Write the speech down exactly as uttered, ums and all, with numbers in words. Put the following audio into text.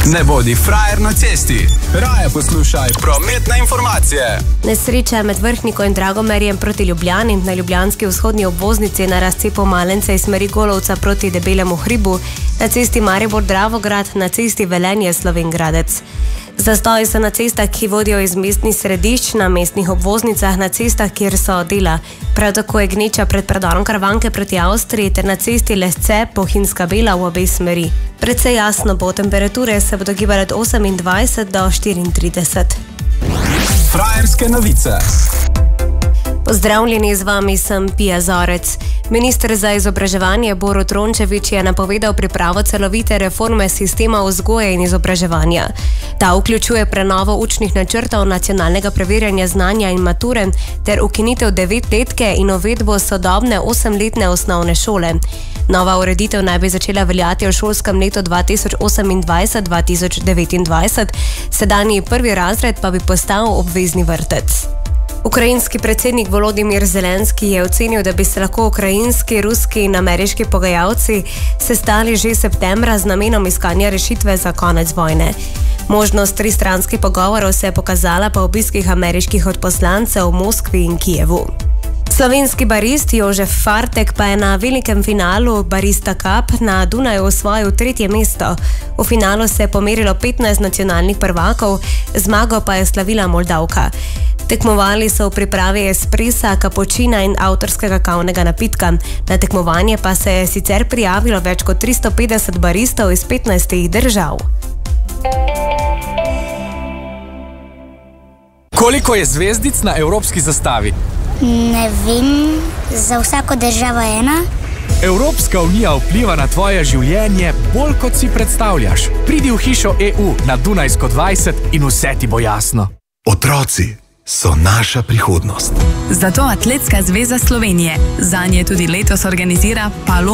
Ne bodi frajer na cesti. Raje poslušaj prometne informacije. Nesreča med Vrhniko in Dragomerjem proti Ljubljani na ljubljanski vzhodni obvoznici na razcepu Malence iz smeri Golovca proti Debelemu hribu, na cesti Maribor-Dravograd, na cesti Velenje-Slovenj Gradec. Zastoji so na cestah, ki vodijo iz mestnih središč, na mestnih obvoznicah, na cestah, kjer so dela. Prav tako je gneča pred predorom Karavanke proti Avstriji ter na cesti Lesce-Bohinjska Bela v obe smeri. Predvsej jasno bo, temperature se bodo gibale od osemindvajset do štiriintrideset. Frajerske novice. Pozdravljeni, z vami sem Pija Zorec. Minister za izobraževanje Borut Rončević je napovedal pripravo celovite reforme sistema vzgoje in izobraževanja. Ta vključuje prenovo učnih načrtov, nacionalnega preverjanja znanja in mature ter ukinitev devetletke in uvedbo sodobne osemletne osnovne šole. Nova ureditev naj bi začela veljati v šolskem letu dva tisoč osemindvajset dva tisoč devetindvajset, sedanji prvi razred pa bi postal obvezni vrtec. Ukrajinski predsednik Volodimir Zelenski je ocenil, da bi se lahko ukrajinski, ruski in ameriški pogajalci sestali že septembra z namenom iskanja rešitve za konec vojne. Možnost tristranskih pogovorov se je pokazala po obiskih ameriških odposlancev v Moskvi in Kijevu. Slovenski barist Jožef Fartek pa je na velikem finalu Barista Cup na Dunaju osvojil tretje mesto. V finalu se je pomerilo petnajst nacionalnih prvakov, zmago pa je slavila Moldavka. Tekmovali so v pripravi espresa, kapučina in avtorskega kavnega napitka. Na tekmovanje pa se je sicer prijavilo več kot tristo petdeset baristov iz petnajstih držav. Koliko je zvezdic na evropski zastavi? Ne vem, za vsako državo ena. Evropska unija vpliva na tvoje življenje bolj, kot si predstavljaš. Pridi v hišo E U na Dunajsko dvajset in vse ti bo jasno. Otroci so naša prihodnost. Zato Atletska zveza Slovenije zanje tudi letos organizira Palom